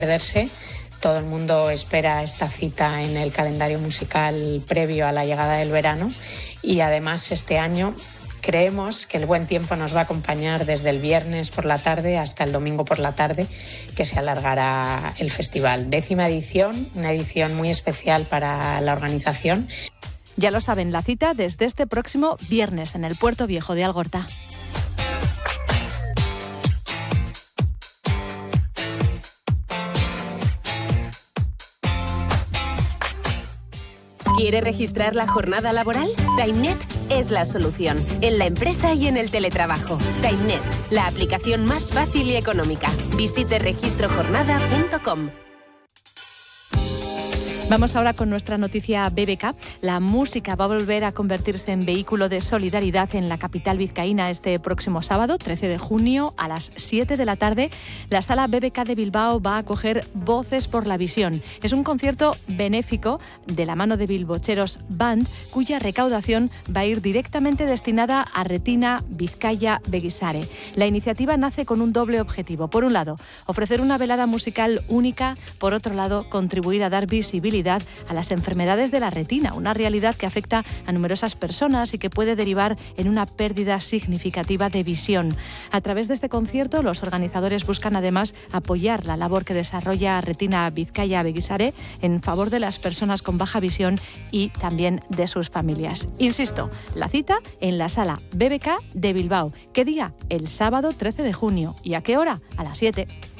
perderse. Todo el mundo espera esta cita en el calendario musical previo a la llegada del verano y además este año creemos que el buen tiempo nos va a acompañar desde el viernes por la tarde hasta el domingo por la tarde, que se alargará el festival. 10ª edición, una edición muy especial para la organización. Ya lo saben, la cita desde este próximo viernes en el Puerto Viejo de Algorta. ¿Quiere registrar la jornada laboral? TimeNet es la solución, en la empresa y en el teletrabajo. TimeNet, la aplicación más fácil y económica. Visite registrojornada.com. Vamos ahora con nuestra noticia BBK. La música va a volver a convertirse en vehículo de solidaridad en la capital vizcaína este próximo sábado, 13 de junio, a las 7 de la tarde. La sala BBK de Bilbao va a acoger Voces por la Visión. Es un concierto benéfico de la mano de Bilbocheros Band, cuya recaudación va a ir directamente destinada a Retina Bizkaia Begisare. La iniciativa nace con un doble objetivo. Por un lado, ofrecer una velada musical única. Por otro lado, contribuir a dar visibilidad a las enfermedades de la retina, una realidad que afecta a numerosas personas y que puede derivar en una pérdida significativa de visión. A través de este concierto, los organizadores buscan además apoyar la labor que desarrolla Retina Bizkaia Begisare en favor de las personas con baja visión y también de sus familias. Insisto, la cita en la sala BBK de Bilbao. ¿Qué día? El sábado 13 de junio. ¿Y a qué hora? A las 7.